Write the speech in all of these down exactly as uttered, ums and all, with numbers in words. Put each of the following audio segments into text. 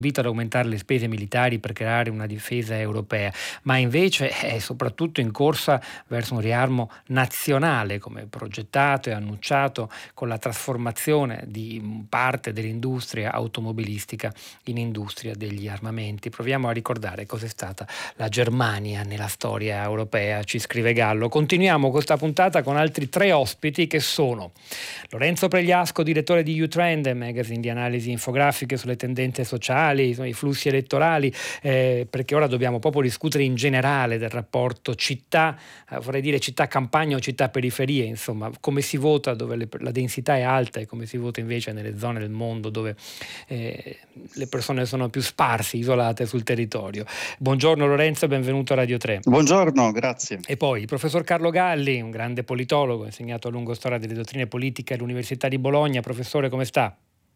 invita ad aumentare le spese militari per creare una difesa europea, ma invece è soprattutto in corsa verso un riarmo nazionale, come progettato e annunciato con la trasformazione di parte dell'industria automobilistica in industria degli armamenti. Proviamo a ricordare cos'è stata la Germania nella storia europea, ci scrive Gallo. Continuiamo questa puntata con altri tre ospiti che sono Lorenzo Pregliasco, direttore di U-Trend, magazine di analisi infografiche sulle tendenze sociali, i flussi elettorali, eh, perché ora dobbiamo proprio discutere in generale del rapporto città, eh, vorrei dire città campagna o città periferie, insomma, come si vota dove le, la densità è alta e come si vota invece nelle zone del mondo dove eh, le persone sono più sparse, isolate sul territorio. Buongiorno Lorenzo, benvenuto a Radio tre. Buongiorno, grazie. E poi il professor Carlo Galli, un grande politologo, insegnato a lungo storia delle dottrine politiche all'Università di Bologna. Professore, come sta?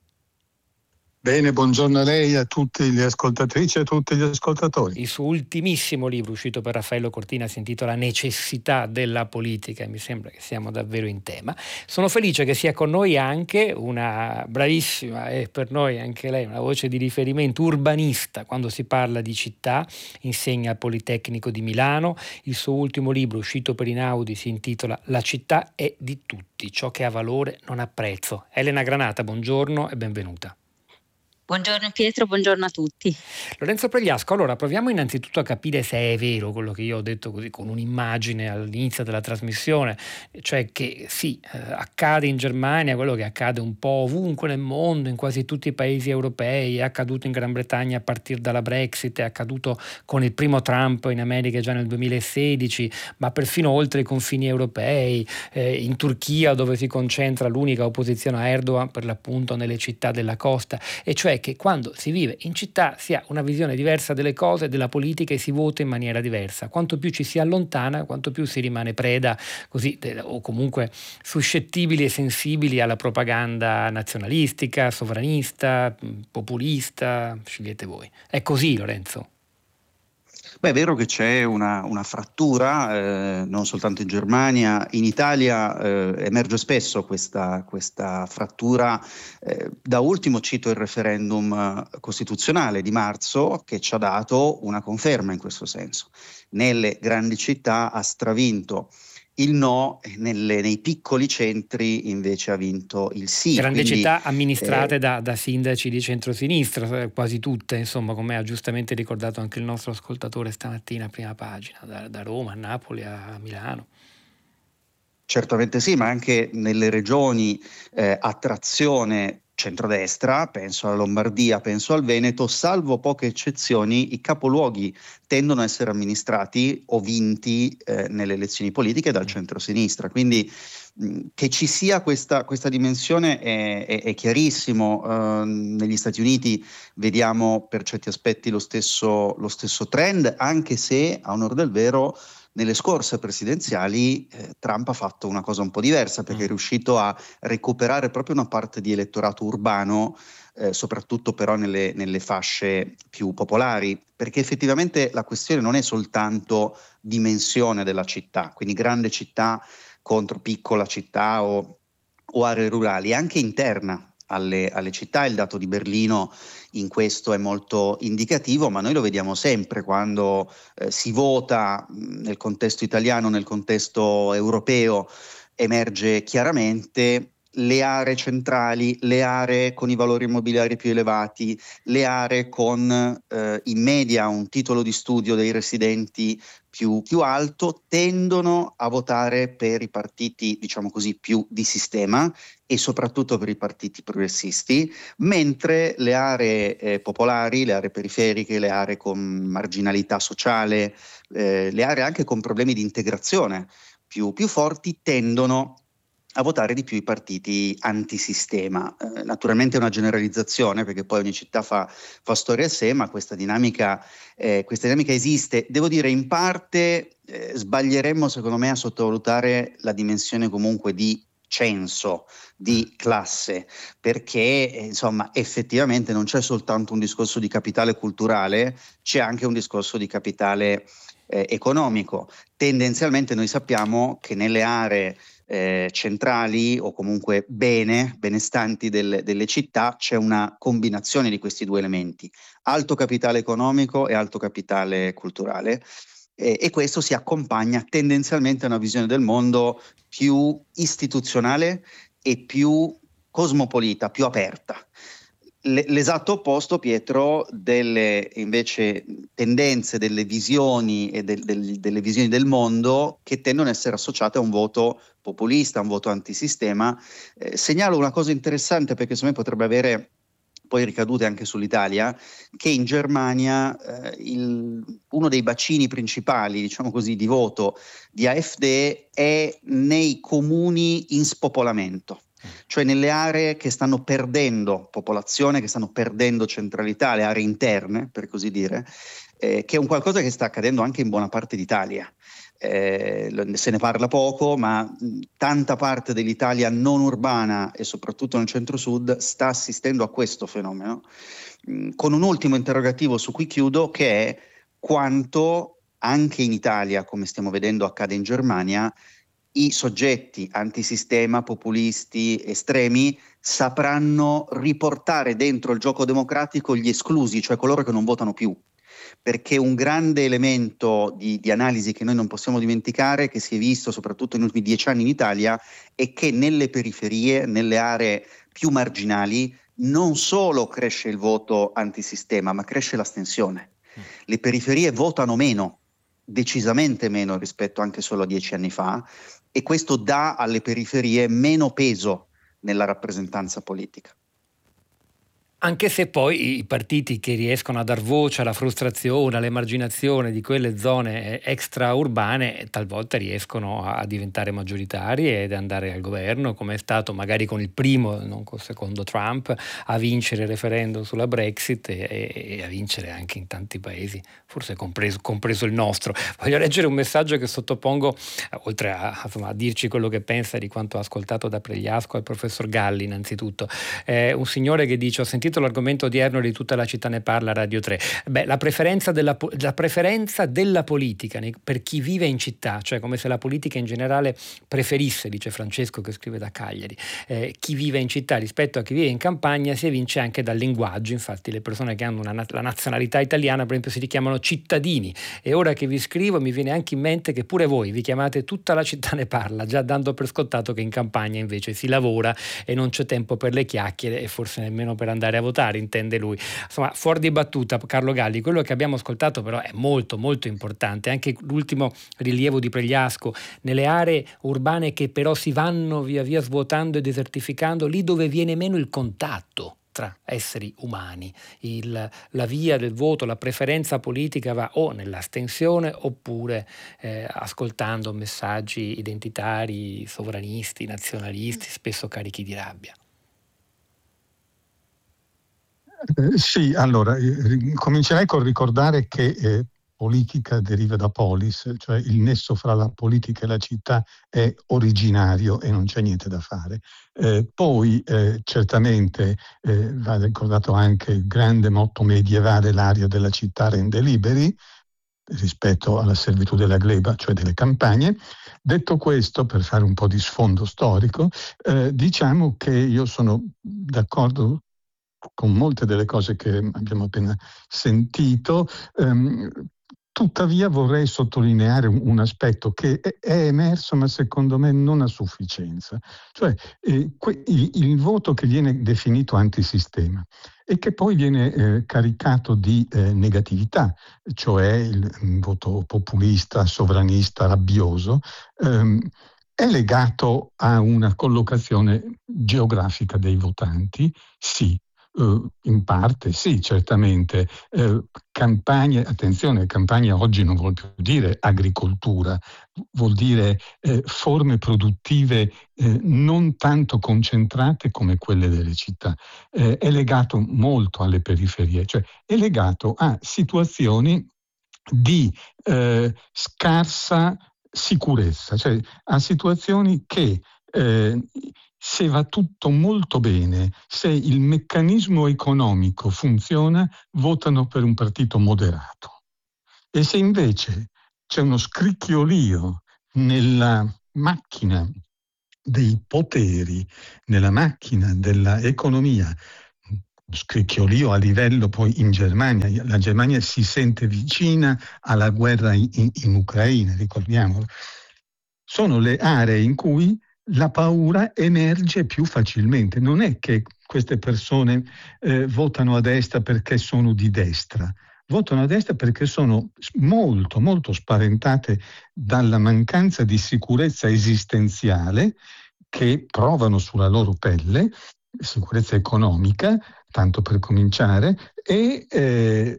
Bene, buongiorno a lei, a tutte le ascoltatrici e a tutti gli ascoltatori. Il suo ultimissimo libro, uscito per Raffaello Cortina, si intitola Necessità della politica, e mi sembra che siamo davvero in tema. Sono felice che sia con noi anche una bravissima, e per noi anche lei una voce di riferimento, urbanista quando si parla di città, insegna al Politecnico di Milano. Il suo ultimo libro, uscito per Inaudi, si intitola La città è di tutti, ciò che ha valore non ha prezzo. Elena Granata, buongiorno e benvenuta. Buongiorno Pietro, buongiorno a tutti. Lorenzo Pregliasco, allora proviamo innanzitutto a capire se è vero quello che io ho detto così con un'immagine all'inizio della trasmissione, cioè che sì, eh, accade in Germania quello che accade un po' ovunque nel mondo, in quasi tutti i paesi europei, è accaduto in Gran Bretagna a partire dalla Brexit, è accaduto con il primo Trump in America già nel duemilasedici, ma perfino oltre i confini europei, eh, in Turchia dove si concentra l'unica opposizione a Erdogan per l'appunto nelle città della costa, e cioè che quando si vive in città si ha una visione diversa delle cose, della politica, e si vota in maniera diversa. Quanto più ci si allontana, quanto più si rimane preda così, o comunque suscettibili e sensibili alla propaganda nazionalistica, sovranista, populista, scegliete voi. È così, Lorenzo? Beh, è vero che c'è una, una frattura, eh, non soltanto in Germania, in Italia eh, emerge spesso questa, questa frattura. Eh, da ultimo cito il referendum costituzionale di marzo che ci ha dato una conferma in questo senso. Nelle grandi città ha stravinto il no, nelle, nei piccoli centri invece ha vinto il sì. Grandi Quindi, città amministrate eh, da, da sindaci di centrosinistra, quasi tutte, insomma, come ha giustamente ricordato anche il nostro ascoltatore stamattina a prima pagina, da, da Roma a Napoli a Milano. Certamente sì, ma anche nelle regioni eh, a trazione centrodestra, penso alla Lombardia, penso al Veneto, salvo poche eccezioni, i capoluoghi tendono a essere amministrati o vinti eh, nelle elezioni politiche dal centrosinistra. Quindi mh, che ci sia questa, questa dimensione è, è, è chiarissimo. Uh, negli Stati Uniti vediamo per certi aspetti lo stesso, lo stesso trend, anche se a onor del vero nelle scorse presidenziali eh, Trump ha fatto una cosa un po' diversa, perché è riuscito a recuperare proprio una parte di elettorato urbano, eh, soprattutto però nelle, nelle fasce più popolari, perché effettivamente la questione non è soltanto dimensione della città, quindi grande città contro piccola città o, o aree rurali, è anche interna alle, alle città. Il dato di Berlino in questo è molto indicativo, ma noi lo vediamo sempre quando eh, si vota mh, nel contesto italiano, nel contesto europeo, emerge chiaramente le aree centrali, le aree con i valori immobiliari più elevati, le aree con eh, in media un titolo di studio dei residenti più, più alto, tendono a votare per i partiti, diciamo così, più di sistema e soprattutto per i partiti progressisti, mentre le aree eh, popolari, le aree periferiche, le aree con marginalità sociale, eh, le aree anche con problemi di integrazione più, più forti tendono a votare di più i partiti antisistema. Eh, naturalmente è una generalizzazione, perché poi ogni città fa, fa storia a sé, ma questa dinamica, eh, questa dinamica esiste. Devo dire, in parte eh, sbaglieremmo secondo me a sottovalutare la dimensione comunque di censo, di classe, perché eh, insomma effettivamente non c'è soltanto un discorso di capitale culturale, c'è anche un discorso di capitale eh, economico. Tendenzialmente noi sappiamo che nelle aree eh, centrali o comunque bene, benestanti del, delle città, c'è una combinazione di questi due elementi, alto capitale economico e alto capitale culturale, eh, e questo si accompagna tendenzialmente a una visione del mondo più istituzionale e più cosmopolita, più aperta. L'esatto opposto, Pietro, delle invece tendenze, delle visioni e del, del, delle visioni del mondo che tendono ad essere associate a un voto populista, a un voto antisistema. Eh, segnalo una cosa interessante, perché secondo me potrebbe avere poi ricadute anche sull'Italia, che in Germania eh, il, uno dei bacini principali, diciamo così, di voto di AfD è nei comuni in spopolamento, cioè nelle aree che stanno perdendo popolazione, che stanno perdendo centralità, le aree interne, per così dire, eh, che è un qualcosa che sta accadendo anche in buona parte d'Italia. Eh, se ne parla poco, ma mh, tanta parte dell'Italia non urbana e soprattutto nel centro-sud sta assistendo a questo fenomeno, mh, con un ultimo interrogativo su cui chiudo, che è quanto anche in Italia, come stiamo vedendo accade in Germania, i soggetti antisistema, populisti, estremi, sapranno riportare dentro il gioco democratico gli esclusi, cioè coloro che non votano più. Perché un grande elemento di, di analisi che noi non possiamo dimenticare, che si è visto soprattutto negli ultimi dieci anni in Italia, è che nelle periferie, nelle aree più marginali, non solo cresce il voto antisistema, ma cresce l'astensione. Le periferie votano meno, decisamente meno rispetto anche solo a dieci anni fa, e questo dà alle periferie meno peso nella rappresentanza politica. Anche se poi i partiti che riescono a dar voce alla frustrazione, all'emarginazione di quelle zone extraurbane talvolta riescono a diventare maggioritari ed andare al governo, come è stato magari con il primo, non col secondo Trump, a vincere il referendum sulla Brexit e, e a vincere anche in tanti paesi, forse compreso, compreso il nostro. Voglio leggere un messaggio che sottopongo, oltre a, insomma, a dirci quello che pensa di quanto ha ascoltato da Pregliasco al professor Galli innanzitutto. Eh, un signore che dice: ho sentito l'argomento odierno di Tutta la città ne parla, Radio tre. Beh, la preferenza della, la preferenza della politica per chi vive in città, cioè come se la politica in generale preferisse, dice Francesco che scrive da Cagliari, eh, chi vive in città rispetto a chi vive in campagna, si evince anche dal linguaggio. Infatti le persone che hanno una, la nazionalità italiana per esempio si chiamano cittadini, e ora che vi scrivo mi viene anche in mente che pure voi vi chiamate Tutta la città ne parla, già dando per scontato che in campagna invece si lavora e non c'è tempo per le chiacchiere e forse nemmeno per andare a votare, intende lui. Insomma, fuori di battuta, Carlo Galli, quello che abbiamo ascoltato però è molto molto importante, anche l'ultimo rilievo di Pregliasco, nelle aree urbane che però si vanno via via svuotando e desertificando, lì dove viene meno il contatto tra esseri umani, il, la via del voto, la preferenza politica va o nell'astensione oppure eh, ascoltando messaggi identitari, sovranisti, nazionalisti, spesso carichi di rabbia. Eh, sì, allora, eh, comincerei col ricordare che eh, politica deriva da polis, cioè il nesso fra la politica e la città è originario e non c'è niente da fare. Eh, poi eh, certamente eh, va ricordato anche il grande motto medievale: l'aria della città rende liberi, rispetto alla servitù della gleba, cioè delle campagne. Detto questo, per fare un po' di sfondo storico, eh, diciamo che io sono d'accordo con molte delle cose che abbiamo appena sentito, ehm, tuttavia vorrei sottolineare un, un aspetto che è, è emerso, ma secondo me non a sufficienza, cioè eh, que, il, il voto che viene definito antisistema e che poi viene eh, caricato di eh, negatività, cioè il, il voto populista, sovranista, rabbioso, ehm, è legato a una collocazione geografica dei votanti, sì. Uh, in parte sì, certamente. Uh, campagne, attenzione, campagna oggi non vuol più dire agricoltura, vuol dire eh, forme produttive eh, non tanto concentrate come quelle delle città. Eh, è legato molto alle periferie, cioè è legato a situazioni di eh, scarsa sicurezza, cioè a situazioni che eh, se va tutto molto bene, se il meccanismo economico funziona, votano per un partito moderato. E se invece c'è uno scricchiolio nella macchina dei poteri nella macchina dell'economia, scricchiolio a livello poi in Germania, la Germania si sente vicina alla guerra in, in, in Ucraina, ricordiamolo, sono le aree in cui la paura emerge più facilmente. Non è che queste persone eh, votano a destra perché sono di destra, votano a destra perché sono molto, molto spaventate dalla mancanza di sicurezza esistenziale che provano sulla loro pelle, sicurezza economica, tanto per cominciare, e, eh,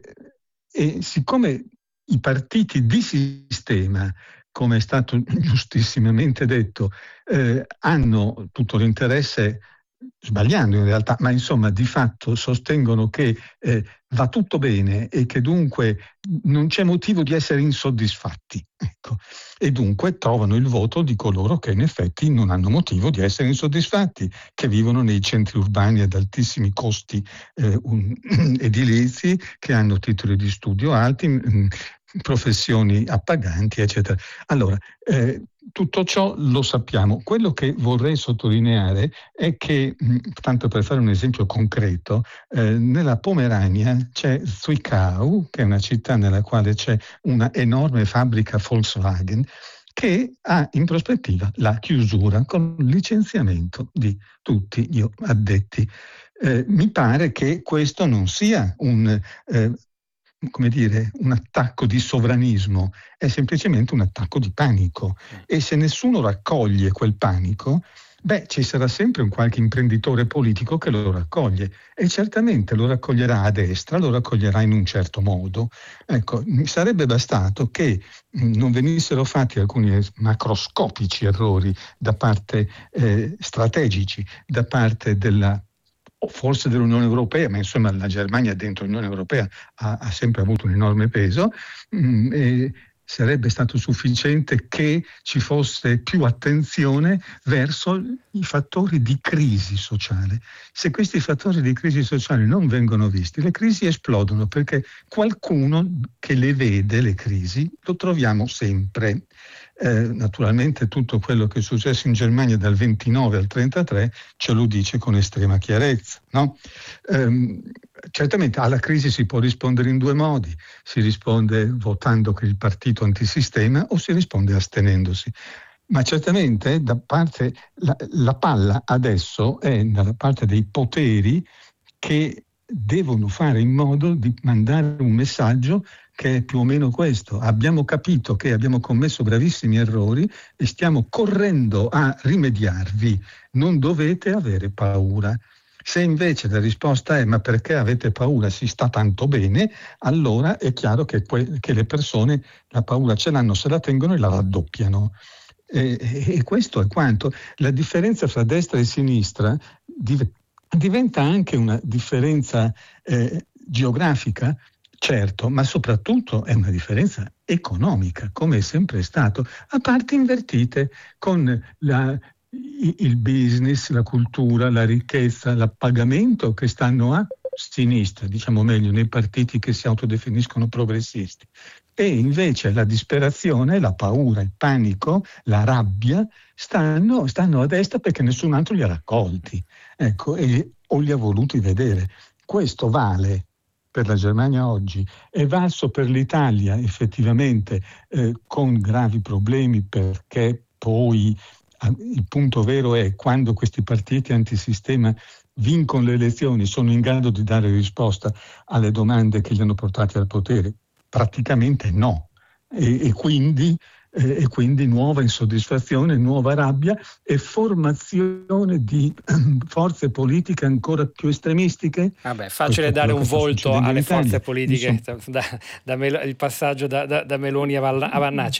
e siccome i partiti di sistema, come è stato giustissimamente detto, eh, hanno tutto l'interesse, sbagliando in realtà, ma insomma di fatto sostengono che eh, va tutto bene e che dunque non c'è motivo di essere insoddisfatti. Ecco. E dunque trovano il voto di coloro che in effetti non hanno motivo di essere insoddisfatti, che vivono nei centri urbani ad altissimi costi eh, un, edilizi, che hanno titoli di studio alti, mh, professioni appaganti, eccetera. Allora, eh, tutto ciò lo sappiamo. Quello che vorrei sottolineare è che, tanto per fare un esempio concreto, eh, nella Pomerania c'è Zwickau, che è una città nella quale c'è una enorme fabbrica Volkswagen, che ha in prospettiva la chiusura con il licenziamento di tutti gli addetti. Eh, mi pare che questo non sia un... Eh, come dire, un attacco di sovranismo, è semplicemente un attacco di panico. E se nessuno raccoglie quel panico, beh, ci sarà sempre un qualche imprenditore politico che lo raccoglie, e certamente lo raccoglierà a destra, lo raccoglierà in un certo modo. Ecco, mi sarebbe bastato che non venissero fatti alcuni macroscopici errori da parte eh, strategici, da parte della o forse dell'Unione Europea, ma insomma la Germania dentro l'Unione Europea ha, ha sempre avuto un enorme peso, mh, e sarebbe stato sufficiente che ci fosse più attenzione verso i fattori di crisi sociale. Se questi fattori di crisi sociale non vengono visti, le crisi esplodono, perché qualcuno che le vede, le crisi, lo troviamo sempre. Eh, naturalmente tutto quello che è successo in Germania dal ventinove al trentatré ce lo dice con estrema chiarezza, no? Eh, certamente alla crisi si può rispondere in due modi: si risponde votando per il partito antisistema o si risponde astenendosi. Ma certamente da parte la, la palla adesso è dalla parte dei poteri, che devono fare in modo di mandare un messaggio che è più o meno questo: abbiamo capito che abbiamo commesso gravissimi errori e stiamo correndo a rimediarvi, non dovete avere paura. Se invece la risposta è ma perché avete paura, si sta tanto bene, allora è chiaro che, que- che le persone la paura ce l'hanno, se la tengono e la raddoppiano. E, e questo è quanto. La differenza fra destra e sinistra div- diventa anche una differenza eh, geografica, certo, ma soprattutto è una differenza economica, come è sempre stato, a parti invertite, con la, il business, la cultura, la ricchezza, l'appagamento che stanno a sinistra, diciamo meglio, nei partiti che si autodefiniscono progressisti. E invece la disperazione, la paura, il panico, la rabbia stanno, stanno a destra, perché nessun altro li ha raccolti, ecco, e, o li ha voluti vedere. Questo vale per la Germania oggi, è valso per l'Italia effettivamente, eh, con gravi problemi, perché poi il punto vero è quando questi partiti antisistema vincono le elezioni, sono in grado di dare risposta alle domande che li hanno portati al potere. Praticamente no, e, e, quindi, eh, e quindi nuova insoddisfazione, nuova rabbia e formazione di forze politiche ancora più estremistiche. Vabbè, facile dare un volto alle forze politiche, da, da Mel- il passaggio da, da, da Meloni a, Val- a Vannacci,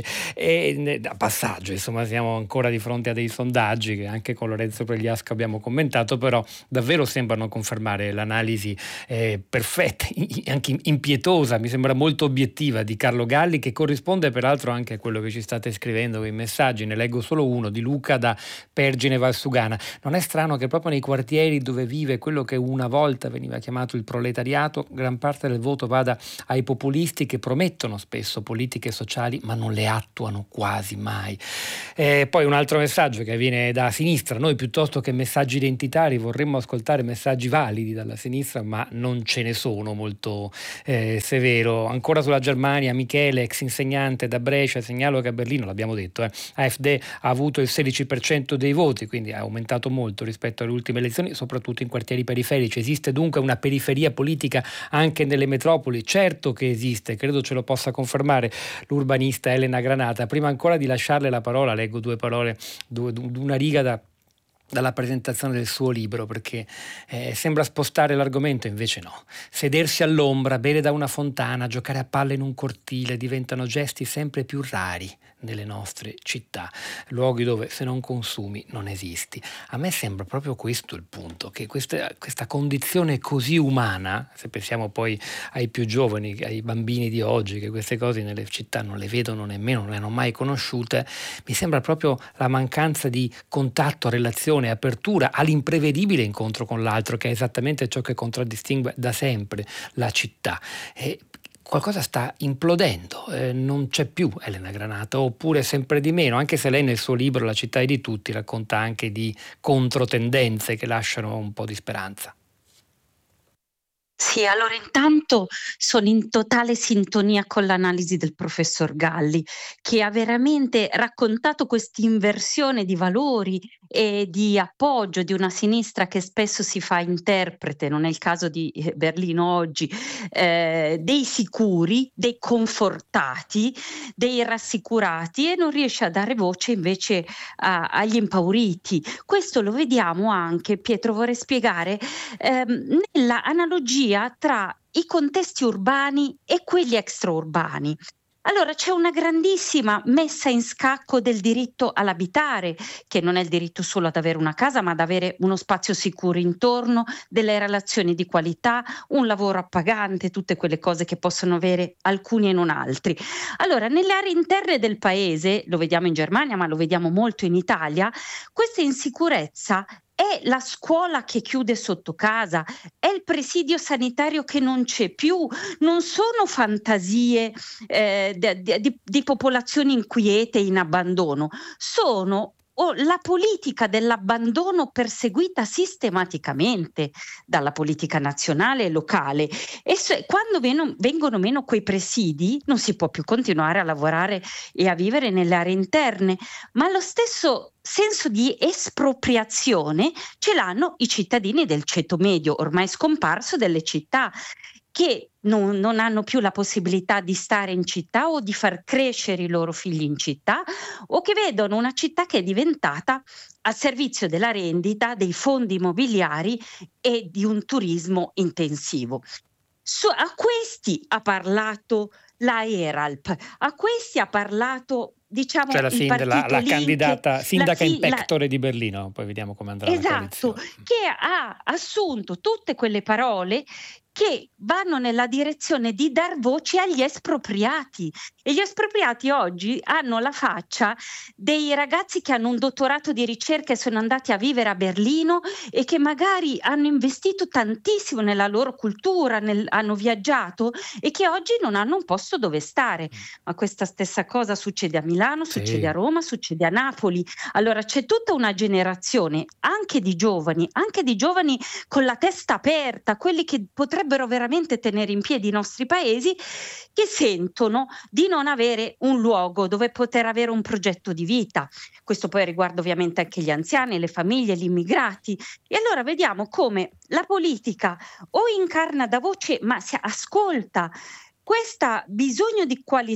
e da passaggio, insomma, siamo ancora di fronte a dei sondaggi che anche con Lorenzo Pregliasco abbiamo commentato, però davvero sembrano confermare l'analisi eh, perfetta, anche impietosa, mi sembra molto obiettiva, di Carlo Galli, che corrisponde peraltro anche a quello che ci state scrivendo i messaggi, ne leggo solo uno di Luca da Pergine Valsugana. Non è strano che proprio nei quartieri dove vive quello che una volta veniva chiamato il proletariato, gran parte del voto vada ai populisti che promettono spesso politiche sociali ma non le attuano quasi mai. E poi un altro messaggio che viene da sinistra: noi piuttosto che messaggi identitari vorremmo ascoltare messaggi validi dalla sinistra, ma non ce ne sono, molto eh, severo. Ancora sulla Germania, Michele, ex insegnante da Brescia, segnalo che a Berlino, l'abbiamo detto, eh, AfD ha avuto il sedici per cento dei voti, quindi ha aumentato molto rispetto alle ultime elezioni, soprattutto in quartieri periferici. Esiste dunque una periferia politica anche nelle metropoli? Certo che esiste, credo ce lo possa confermare l'urbanista Elena Granata. Prima ancora di lasciarle la parola, leggo due parole, due, una riga da dalla presentazione del suo libro, perché eh, sembra spostare l'argomento, invece no. Sedersi all'ombra, bere da una fontana, giocare a palle in un cortile diventano gesti sempre più rari nelle nostre città, luoghi dove se non consumi non esisti. A me sembra proprio questo il punto, che questa, questa condizione così umana, se pensiamo poi ai più giovani, ai bambini di oggi, che queste cose nelle città non le vedono nemmeno, non le hanno mai conosciute, mi sembra proprio la mancanza di contatto, relazione, apertura all'imprevedibile incontro con l'altro, che è esattamente ciò che contraddistingue da sempre la città. E qualcosa sta implodendo, eh, non c'è più Elena Granata, oppure sempre di meno, anche se lei nel suo libro La città è di tutti racconta anche di controtendenze che lasciano un po' di speranza. Sì, allora intanto sono in totale sintonia con l'analisi del professor Galli, che ha veramente raccontato quest'inversione di valori e di appoggio di una sinistra che spesso si fa interprete, non è il caso di eh, Berlino oggi, eh, dei sicuri, dei confortati, dei rassicurati, e non riesce a dare voce invece a- agli impauriti. Questo lo vediamo anche, Pietro, vorrei spiegare, ehm, nella analogia tra i contesti urbani e quelli extraurbani. Allora c'è una grandissima messa in scacco del diritto all'abitare, che non è il diritto solo ad avere una casa, ma ad avere uno spazio sicuro intorno, delle relazioni di qualità, un lavoro appagante, tutte quelle cose che possono avere alcuni e non altri. Allora, nelle aree interne del paese, lo vediamo in Germania, ma lo vediamo molto in Italia, questa insicurezza è la scuola che chiude sotto casa, è il presidio sanitario che non c'è più, non sono fantasie eh, di, di, di popolazioni inquiete in abbandono, sono o la politica dell'abbandono perseguita sistematicamente dalla politica nazionale e locale. E se, quando veno, vengono meno quei presidi non si può più continuare a lavorare e a vivere nelle aree interne, ma lo stesso senso di espropriazione ce l'hanno i cittadini del ceto medio, ormai scomparso, delle città, che non, non hanno più la possibilità di stare in città o di far crescere i loro figli in città, o che vedono una città che è diventata a servizio della rendita, dei fondi immobiliari e di un turismo intensivo. Su, a questi ha parlato la Eralp, a questi ha parlato, diciamo, cioè la, il sind- partito la, la Link, candidata sindaca la, in pectore di Berlino, poi vediamo come andrà esatto, la coalizione. che ha assunto tutte quelle parole che vanno nella direzione di dar voce agli espropriati, e gli espropriati oggi hanno la faccia dei ragazzi che hanno un dottorato di ricerca e sono andati a vivere a Berlino e che magari hanno investito tantissimo nella loro cultura, nel, hanno viaggiato e che oggi non hanno un posto dove stare. Ma questa stessa cosa succede a Milano, Sì. succede a Roma, succede a Napoli. Allora c'è tutta una generazione anche di giovani, anche di giovani con la testa aperta, quelli che potrebbero veramente tenere in piedi i nostri paesi, che sentono di non avere un luogo dove poter avere un progetto di vita. Questo poi riguarda ovviamente anche gli anziani, le famiglie, gli immigrati. E allora vediamo come la politica o incarna da voce, ma si ascolta questo bisogno di qualità